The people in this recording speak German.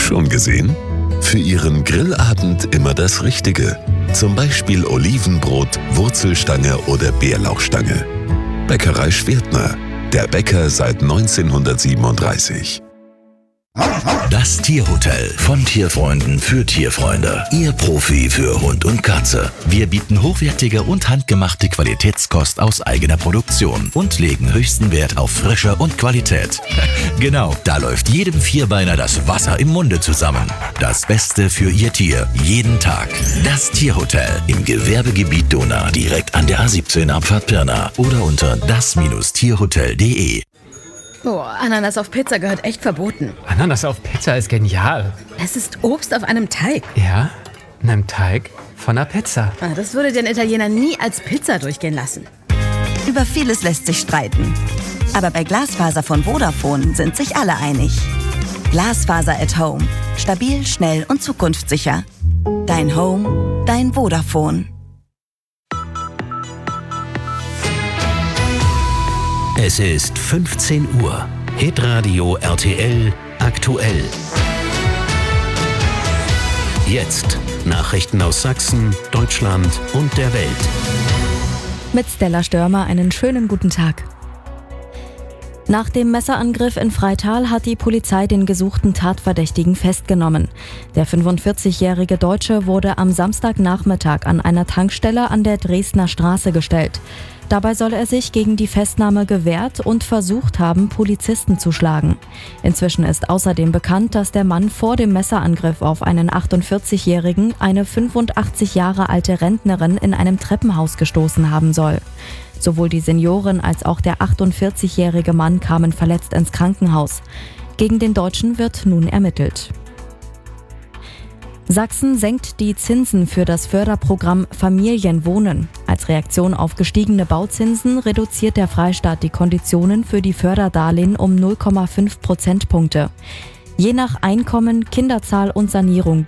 Schon gesehen? Für Ihren Grillabend immer das Richtige. Zum Beispiel Olivenbrot, Wurzelstange oder Bärlauchstange. Bäckerei Schwertner. Der Bäcker seit 1937. Das Tierhotel von Tierfreunden für Tierfreunde. Ihr Profi für Hund und Katze. Wir bieten hochwertige und handgemachte Qualitätskost aus eigener Produktion und legen höchsten Wert auf Frische und Qualität. Genau, da läuft jedem Vierbeiner das Wasser im Munde zusammen. Das Beste für Ihr Tier, jeden Tag. Das Tierhotel im Gewerbegebiet Dohna, direkt an der A17 Abfahrt Pirna oder unter das-tierhotel.de. Boah, Ananas auf Pizza gehört echt verboten. Ananas auf Pizza ist genial. Es ist Obst auf einem Teig. Ja, in einem Teig von einer Pizza. Das würde den Italiener nie als Pizza durchgehen lassen. Über vieles lässt sich streiten. Aber bei Glasfaser von Vodafone sind sich alle einig. Glasfaser at Home. Stabil, schnell und zukunftssicher. Dein Home, dein Vodafone. Es ist 15 Uhr. Hitradio RTL aktuell. Jetzt Nachrichten aus Sachsen, Deutschland und der Welt. Mit Stella Störmer einen schönen guten Tag. Nach dem Messerangriff in Freital hat die Polizei den gesuchten Tatverdächtigen festgenommen. Der 45-jährige Deutsche wurde am Samstagnachmittag an einer Tankstelle an der Dresdner Straße gestellt. Dabei soll er sich gegen die Festnahme gewehrt und versucht haben, Polizisten zu schlagen. Inzwischen ist außerdem bekannt, dass der Mann vor dem Messerangriff auf einen 48-Jährigen eine 85 Jahre alte Rentnerin in einem Treppenhaus gestoßen haben soll. Sowohl die Seniorin als auch der 48-jährige Mann kamen verletzt ins Krankenhaus. Gegen den Deutschen wird nun ermittelt. Sachsen senkt die Zinsen für das Förderprogramm Familienwohnen. Als Reaktion auf gestiegene Bauzinsen reduziert der Freistaat die Konditionen für die Förderdarlehen um 0,5 Prozentpunkte. Je nach Einkommen, Kinderzahl und Sanierung